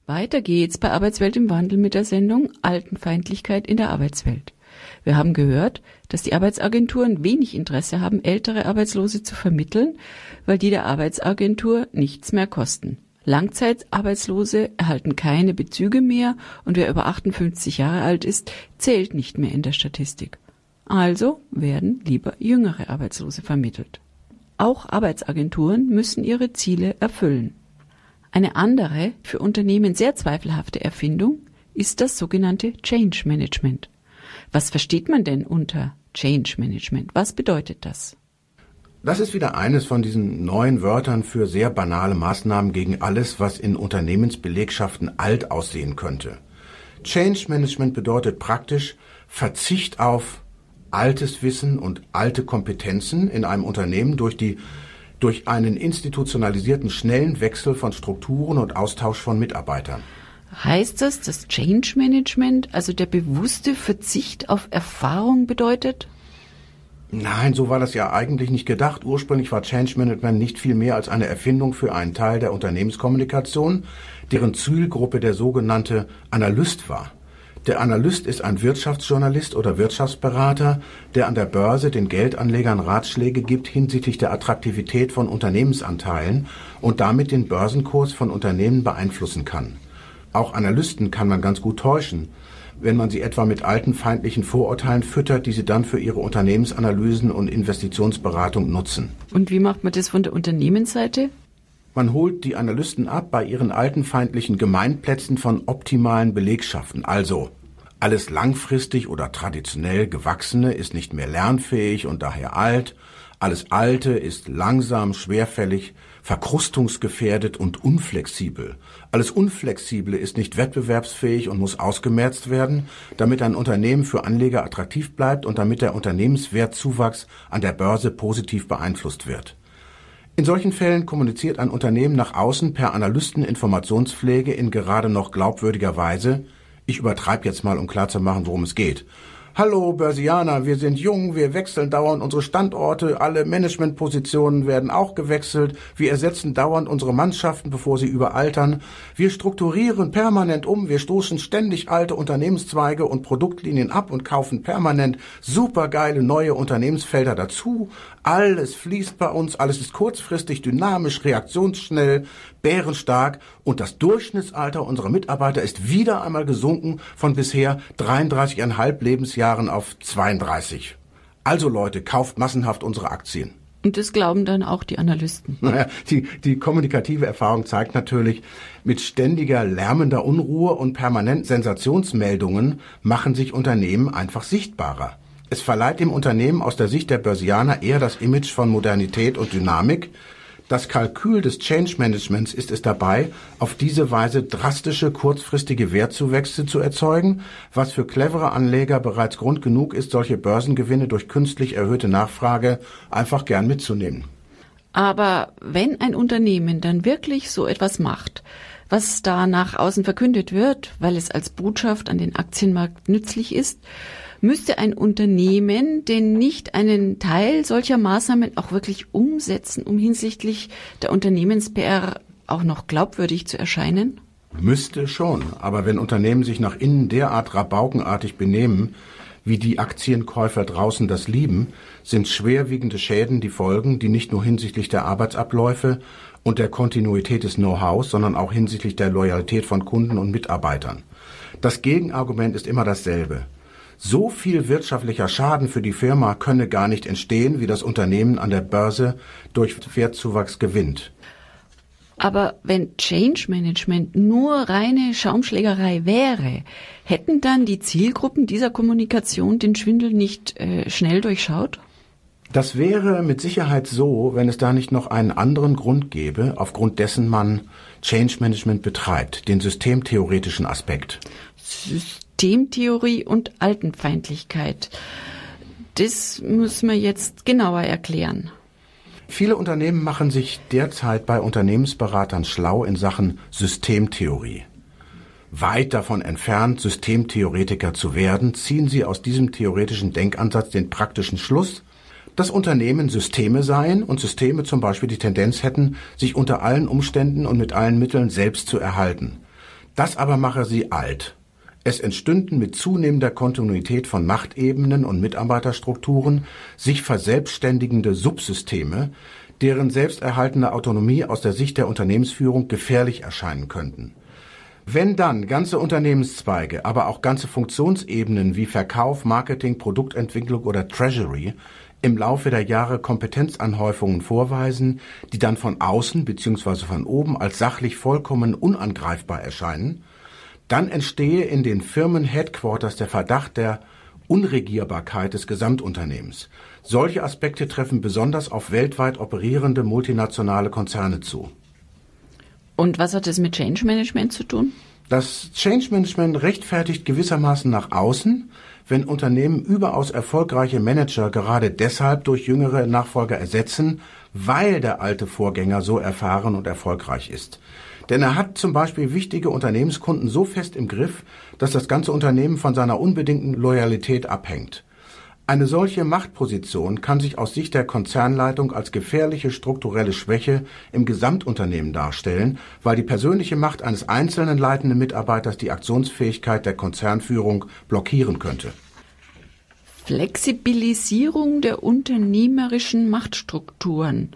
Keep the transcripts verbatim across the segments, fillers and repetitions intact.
Weiter geht's bei Arbeitswelt im Wandel mit der Sendung Altenfeindlichkeit in der Arbeitswelt. Wir haben gehört, dass die Arbeitsagenturen wenig Interesse haben, ältere Arbeitslose zu vermitteln, weil die der Arbeitsagentur nichts mehr kosten. Langzeitarbeitslose erhalten keine Bezüge mehr und wer über achtundfünfzig Jahre alt ist, zählt nicht mehr in der Statistik. Also werden lieber jüngere Arbeitslose vermittelt. Auch Arbeitsagenturen müssen ihre Ziele erfüllen. Eine andere, für Unternehmen sehr zweifelhafte Erfindung ist das sogenannte Change Management. Was versteht man denn unter Change Management? Was bedeutet das? Das ist wieder eines von diesen neuen Wörtern für sehr banale Maßnahmen gegen alles, was in Unternehmensbelegschaften alt aussehen könnte. Change Management bedeutet praktisch Verzicht auf altes Wissen und alte Kompetenzen in einem Unternehmen durch die durch einen institutionalisierten schnellen Wechsel von Strukturen und Austausch von Mitarbeitern. Heißt das, dass Change Management, also der bewusste Verzicht auf Erfahrung bedeutet? Nein, so war das ja eigentlich nicht gedacht. Ursprünglich war Change Management nicht viel mehr als eine Erfindung für einen Teil der Unternehmenskommunikation, deren Zielgruppe der sogenannte Analyst war. Der Analyst ist ein Wirtschaftsjournalist oder Wirtschaftsberater, der an der Börse den Geldanlegern Ratschläge gibt hinsichtlich der Attraktivität von Unternehmensanteilen und damit den Börsenkurs von Unternehmen beeinflussen kann. Auch Analysten kann man ganz gut täuschen, wenn man sie etwa mit altenfeindlichen Vorurteilen füttert, die sie dann für ihre Unternehmensanalysen und Investitionsberatung nutzen. Und wie macht man das von der Unternehmensseite? Man holt die Analysten ab bei ihren altenfeindlichen Gemeinplätzen von optimalen Belegschaften. Also, alles langfristig oder traditionell Gewachsene ist nicht mehr lernfähig und daher alt. Alles Alte ist langsam, schwerfällig, verkrustungsgefährdet und unflexibel. Alles Unflexible ist nicht wettbewerbsfähig und muss ausgemerzt werden, damit ein Unternehmen für Anleger attraktiv bleibt und damit der Unternehmenswertzuwachs an der Börse positiv beeinflusst wird. In solchen Fällen kommuniziert ein Unternehmen nach außen per Analysten-Informationspflege in gerade noch glaubwürdiger Weise. Ich übertreibe jetzt mal, um klarzumachen, worum es geht. Hallo Börsianer, wir sind jung, wir wechseln dauernd unsere Standorte, alle Managementpositionen werden auch gewechselt, wir ersetzen dauernd unsere Mannschaften, bevor sie überaltern, wir strukturieren permanent um, wir stoßen ständig alte Unternehmenszweige und Produktlinien ab und kaufen permanent supergeile neue Unternehmensfelder dazu. Alles fließt bei uns, alles ist kurzfristig, dynamisch, reaktionsschnell, bärenstark und das Durchschnittsalter unserer Mitarbeiter ist wieder einmal gesunken von bisher dreiunddreißig Komma fünf Lebensjahren auf zweiunddreißig. Also Leute, kauft massenhaft unsere Aktien. Und das glauben dann auch die Analysten. Naja, die, die kommunikative Erfahrung zeigt natürlich, mit ständiger lärmender Unruhe und permanenten Sensationsmeldungen machen sich Unternehmen einfach sichtbarer. Es verleiht dem Unternehmen aus der Sicht der Börsianer eher das Image von Modernität und Dynamik. Das Kalkül des Change Managements ist es dabei, auf diese Weise drastische, kurzfristige Wertzuwächse zu erzeugen, was für clevere Anleger bereits Grund genug ist, solche Börsengewinne durch künstlich erhöhte Nachfrage einfach gern mitzunehmen. Aber wenn ein Unternehmen dann wirklich so etwas macht, was da nach außen verkündet wird, weil es als Botschaft an den Aktienmarkt nützlich ist, müsste ein Unternehmen denn nicht einen Teil solcher Maßnahmen auch wirklich umsetzen, um hinsichtlich der Unternehmens-P R auch noch glaubwürdig zu erscheinen? Müsste schon, aber wenn Unternehmen sich nach innen derart rabaukenartig benehmen, wie die Aktienkäufer draußen das lieben, sind schwerwiegende Schäden die Folgen, die nicht nur hinsichtlich der Arbeitsabläufe und der Kontinuität des Know-hows, sondern auch hinsichtlich der Loyalität von Kunden und Mitarbeitern. Das Gegenargument ist immer dasselbe. So viel wirtschaftlicher Schaden für die Firma könne gar nicht entstehen, wie das Unternehmen an der Börse durch Wertzuwachs gewinnt. Aber wenn Change Management nur reine Schaumschlägerei wäre, hätten dann die Zielgruppen dieser Kommunikation den Schwindel nicht äh, schnell durchschaut? Das wäre mit Sicherheit so, wenn es da nicht noch einen anderen Grund gäbe, aufgrund dessen man Change Management betreibt, den systemtheoretischen Aspekt. Systemtheorie und Altenfeindlichkeit. Das müssen wir jetzt genauer erklären. Viele Unternehmen machen sich derzeit bei Unternehmensberatern schlau in Sachen Systemtheorie. Weit davon entfernt, Systemtheoretiker zu werden, ziehen sie aus diesem theoretischen Denkansatz den praktischen Schluss, dass Unternehmen Systeme seien und Systeme zum Beispiel die Tendenz hätten, sich unter allen Umständen und mit allen Mitteln selbst zu erhalten. Das aber mache sie alt. Es entstünden mit zunehmender Kontinuität von Machtebenen und Mitarbeiterstrukturen sich verselbstständigende Subsysteme, deren selbsterhaltende Autonomie aus der Sicht der Unternehmensführung gefährlich erscheinen könnten. Wenn dann ganze Unternehmenszweige, aber auch ganze Funktionsebenen wie Verkauf, Marketing, Produktentwicklung oder Treasury im Laufe der Jahre Kompetenzanhäufungen vorweisen, die dann von außen bzw. von oben als sachlich vollkommen unangreifbar erscheinen, dann entstehe in den Firmen-Headquarters der Verdacht der Unregierbarkeit des Gesamtunternehmens. Solche Aspekte treffen besonders auf weltweit operierende multinationale Konzerne zu. Und was hat das mit Change Management zu tun? Das Change Management rechtfertigt gewissermaßen nach außen, wenn Unternehmen überaus erfolgreiche Manager gerade deshalb durch jüngere Nachfolger ersetzen, weil der alte Vorgänger so erfahren und erfolgreich ist. Denn er hat zum Beispiel wichtige Unternehmenskunden so fest im Griff, dass das ganze Unternehmen von seiner unbedingten Loyalität abhängt. Eine solche Machtposition kann sich aus Sicht der Konzernleitung als gefährliche strukturelle Schwäche im Gesamtunternehmen darstellen, weil die persönliche Macht eines einzelnen leitenden Mitarbeiters die Aktionsfähigkeit der Konzernführung blockieren könnte. Flexibilisierung der unternehmerischen Machtstrukturen.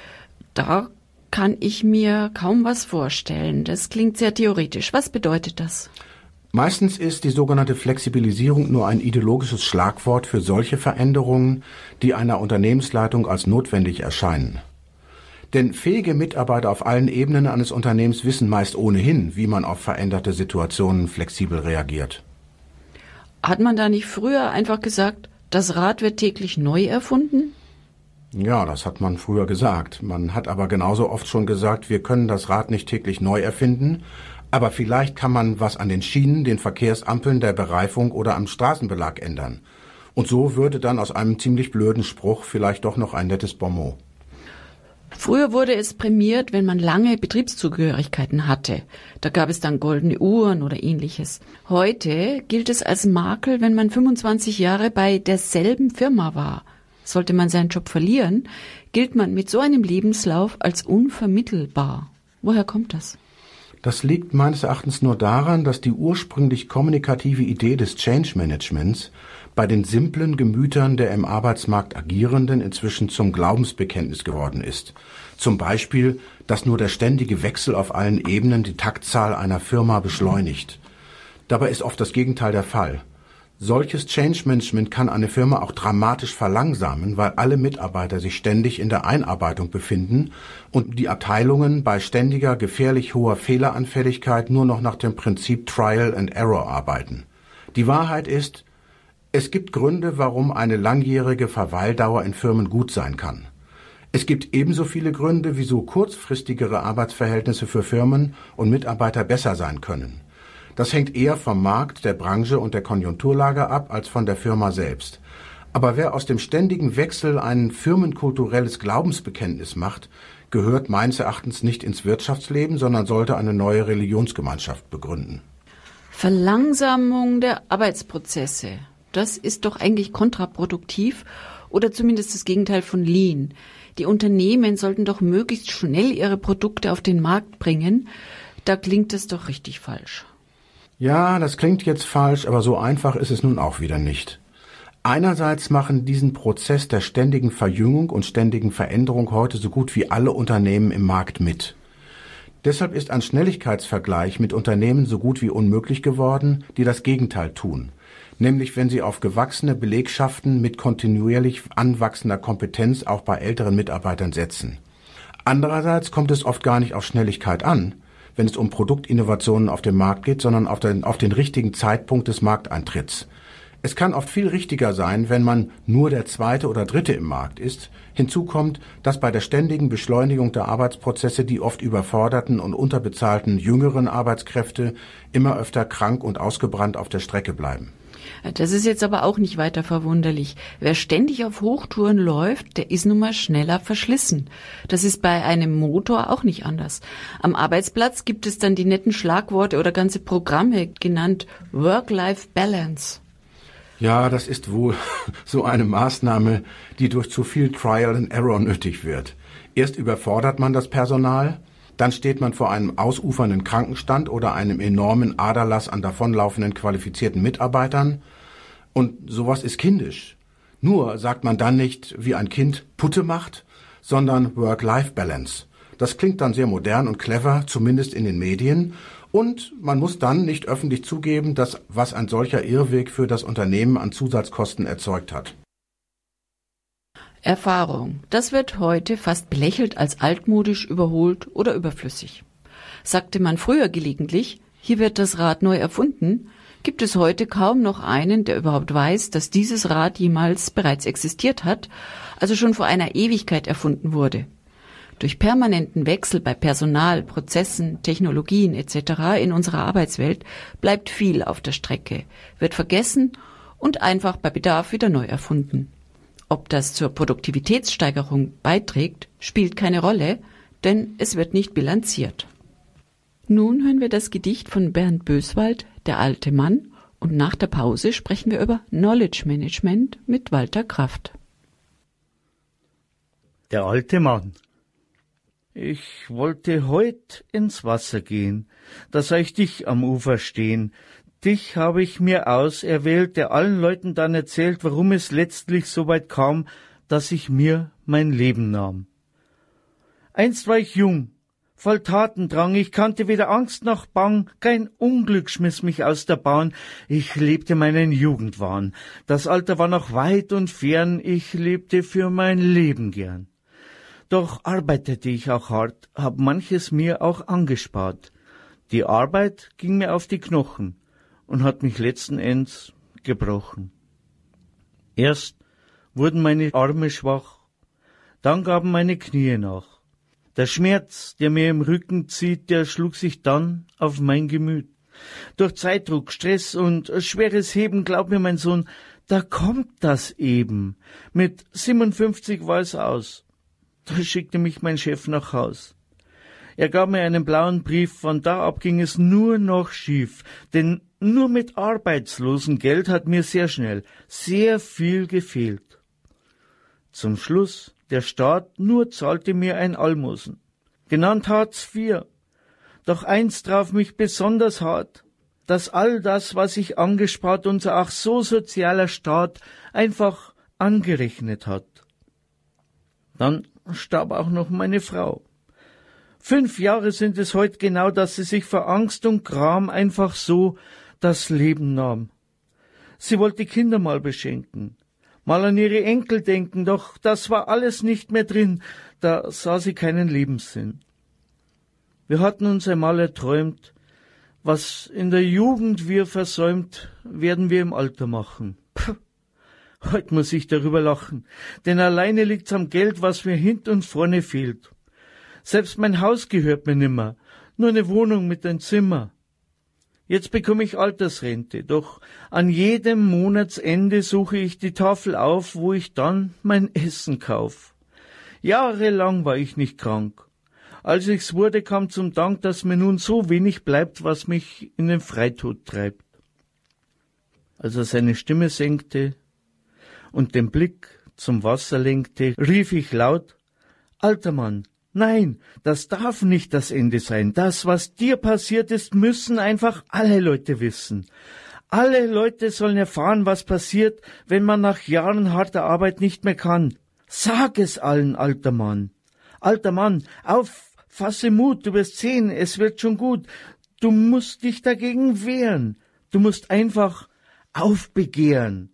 Da kann ich mir kaum was vorstellen. Das klingt sehr theoretisch. Was bedeutet das? Meistens ist die sogenannte Flexibilisierung nur ein ideologisches Schlagwort für solche Veränderungen, die einer Unternehmensleitung als notwendig erscheinen. Denn fähige Mitarbeiter auf allen Ebenen eines Unternehmens wissen meist ohnehin, wie man auf veränderte Situationen flexibel reagiert. Hat man da nicht früher einfach gesagt, das Rad wird täglich neu erfunden? Ja, das hat man früher gesagt. Man hat aber genauso oft schon gesagt, wir können das Rad nicht täglich neu erfinden, aber vielleicht kann man was an den Schienen, den Verkehrsampeln, der Bereifung oder am Straßenbelag ändern. Und so würde dann aus einem ziemlich blöden Spruch vielleicht doch noch ein nettes Bonmot. Früher wurde es prämiert, wenn man lange Betriebszugehörigkeiten hatte. Da gab es dann goldene Uhren oder ähnliches. Heute gilt es als Makel, wenn man fünfundzwanzig Jahre bei derselben Firma war. Sollte man seinen Job verlieren, gilt man mit so einem Lebenslauf als unvermittelbar. Woher kommt das? Das liegt meines Erachtens nur daran, dass die ursprünglich kommunikative Idee des Change Managements bei den simplen Gemütern der im Arbeitsmarkt Agierenden inzwischen zum Glaubensbekenntnis geworden ist. Zum Beispiel, dass nur der ständige Wechsel auf allen Ebenen die Taktzahl einer Firma beschleunigt. Dabei ist oft das Gegenteil der Fall. Solches Change Management kann eine Firma auch dramatisch verlangsamen, weil alle Mitarbeiter sich ständig in der Einarbeitung befinden und die Abteilungen bei ständiger, gefährlich hoher Fehleranfälligkeit nur noch nach dem Prinzip Trial and Error arbeiten. Die Wahrheit ist, es gibt Gründe, warum eine langjährige Verweildauer in Firmen gut sein kann. Es gibt ebenso viele Gründe, wieso kurzfristigere Arbeitsverhältnisse für Firmen und Mitarbeiter besser sein können. Das hängt eher vom Markt, der Branche und der Konjunkturlage ab, als von der Firma selbst. Aber wer aus dem ständigen Wechsel ein firmenkulturelles Glaubensbekenntnis macht, gehört meines Erachtens nicht ins Wirtschaftsleben, sondern sollte eine neue Religionsgemeinschaft begründen. Verlangsamung der Arbeitsprozesse. Das ist doch eigentlich kontraproduktiv oder zumindest das Gegenteil von Lean. Die Unternehmen sollten doch möglichst schnell ihre Produkte auf den Markt bringen. Da klingt es doch richtig falsch. Ja, das klingt jetzt falsch, aber so einfach ist es nun auch wieder nicht. Einerseits machen diesen Prozess der ständigen Verjüngung und ständigen Veränderung heute so gut wie alle Unternehmen im Markt mit. Deshalb ist ein Schnelligkeitsvergleich mit Unternehmen so gut wie unmöglich geworden, die das Gegenteil tun. Nämlich wenn sie auf gewachsene Belegschaften mit kontinuierlich anwachsender Kompetenz auch bei älteren Mitarbeitern setzen. Andererseits kommt es oft gar nicht auf Schnelligkeit an, wenn es um Produktinnovationen auf dem Markt geht, sondern auf den, auf den richtigen Zeitpunkt des Markteintritts. Es kann oft viel richtiger sein, wenn man nur der Zweite oder Dritte im Markt ist. Hinzu kommt, dass bei der ständigen Beschleunigung der Arbeitsprozesse die oft überforderten und unterbezahlten jüngeren Arbeitskräfte immer öfter krank und ausgebrannt auf der Strecke bleiben. Das ist jetzt aber auch nicht weiter verwunderlich. Wer ständig auf Hochtouren läuft, der ist nun mal schneller verschlissen. Das ist bei einem Motor auch nicht anders. Am Arbeitsplatz gibt es dann die netten Schlagworte oder ganze Programme, genannt Work-Life-Balance. Ja, das ist wohl so eine Maßnahme, die durch zu viel Trial and Error nötig wird. Erst überfordert man das Personal, Dann steht man vor einem ausufernden Krankenstand oder einem enormen Aderlass an davonlaufenden qualifizierten Mitarbeitern. Und sowas ist kindisch. Nur sagt man dann nicht, wie ein Kind Putte macht, sondern Work-Life-Balance. Das klingt dann sehr modern und clever, zumindest in den Medien. Und man muss dann nicht öffentlich zugeben, dass was ein solcher Irrweg für das Unternehmen an Zusatzkosten erzeugt hat. Erfahrung. Das wird heute fast belächelt als altmodisch, überholt oder überflüssig. Sagte man früher gelegentlich, hier wird das Rad neu erfunden, gibt es heute kaum noch einen, der überhaupt weiß, dass dieses Rad jemals bereits existiert hat, also schon vor einer Ewigkeit erfunden wurde. Durch permanenten Wechsel bei Personal, Prozessen, Technologien et cetera in unserer Arbeitswelt bleibt viel auf der Strecke, wird vergessen und einfach bei Bedarf wieder neu erfunden. Ob das zur Produktivitätssteigerung beiträgt, spielt keine Rolle, denn es wird nicht bilanziert. Nun hören wir das Gedicht von Bernd Böswald, Der alte Mann, und nach der Pause sprechen wir über Knowledge Management mit Walter Kraft. Der alte Mann. Ich wollte heut ins Wasser gehen, da sah ich dich am Ufer stehen. Dich habe ich mir auserwählt, der allen Leuten dann erzählt, warum es letztlich so weit kam, dass ich mir mein Leben nahm. Einst war ich jung, voll Tatendrang, ich kannte weder Angst noch Bang, kein Unglück schmiss mich aus der Bahn, ich lebte meinen Jugendwahn, das Alter war noch weit und fern, ich lebte für mein Leben gern. Doch arbeitete ich auch hart, hab manches mir auch angespart. Die Arbeit ging mir auf die Knochen und hat mich letzten Endes gebrochen. Erst wurden meine Arme schwach, dann gaben meine Knie nach. Der Schmerz, der mir im Rücken zieht, der schlug sich dann auf mein Gemüt. Durch Zeitdruck, Stress und schweres Heben, glaub mir, mein Sohn, da kommt das eben. Mit siebenundfünfzig war es aus. Da schickte mich mein Chef nach Haus. Er gab mir einen blauen Brief, von da ab ging es nur noch schief, denn nur mit Arbeitslosengeld hat mir sehr schnell sehr viel gefehlt. Zum Schluss, der Staat nur zahlte mir ein Almosen, genannt Hartz vier. Doch eins traf mich besonders hart, dass all das, was ich angespart, unser ach so sozialer Staat einfach angerechnet hat. Dann starb auch noch meine Frau. Fünf Jahre sind es heute genau, dass sie sich vor Angst und Gram einfach so das Leben nahm. Sie wollte die Kinder mal beschenken, mal an ihre Enkel denken, doch das war alles nicht mehr drin, da sah sie keinen Lebenssinn. Wir hatten uns einmal erträumt, was in der Jugend wir versäumt, werden wir im Alter machen. Puh. Heute muss ich darüber lachen, denn alleine liegt's am Geld, was mir hint und vorne fehlt. Selbst mein Haus gehört mir nimmer, nur eine Wohnung mit ein Zimmer. Jetzt bekomme ich Altersrente, doch an jedem Monatsende suche ich die Tafel auf, wo ich dann mein Essen kauf. Jahrelang war ich nicht krank. Als ich's wurde, kam zum Dank, dass mir nun so wenig bleibt, was mich in den Freitod treibt. Als er seine Stimme senkte und den Blick zum Wasser lenkte, rief ich laut: Alter Mann, nein, das darf nicht das Ende sein. Das, was dir passiert ist, müssen einfach alle Leute wissen. Alle Leute sollen erfahren, was passiert, wenn man nach Jahren harter Arbeit nicht mehr kann. Sag es allen, alter Mann. Alter Mann, auf, fasse Mut, du wirst sehen, es wird schon gut. Du musst dich dagegen wehren. Du musst einfach aufbegehren.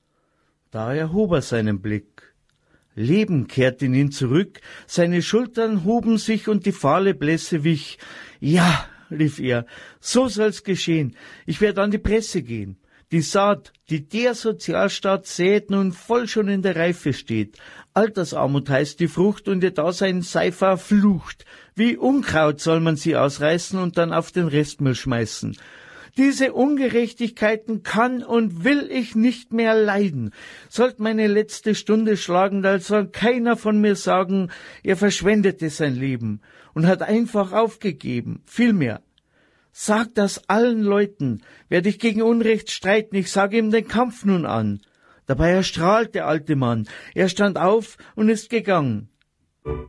Da erhob er seinen Blick. Leben kehrte in ihn zurück, seine Schultern hoben sich und die fahle Blässe wich. Ja, rief er, so soll's geschehen. Ich werde an die Presse gehen. Die Saat, die der Sozialstaat sät, nun voll schon in der Reife steht. Altersarmut heißt die Frucht und ihr Dasein sei verflucht. Wie Unkraut soll man sie ausreißen und dann auf den Restmüll schmeißen. Diese Ungerechtigkeiten kann und will ich nicht mehr leiden. Sollte meine letzte Stunde schlagen, dann soll keiner von mir sagen, er verschwendete sein Leben und hat einfach aufgegeben. Vielmehr, sag das allen Leuten, werde ich gegen Unrecht streiten, ich sage ihm den Kampf nun an. Dabei erstrahlt der alte Mann, er stand auf und ist gegangen.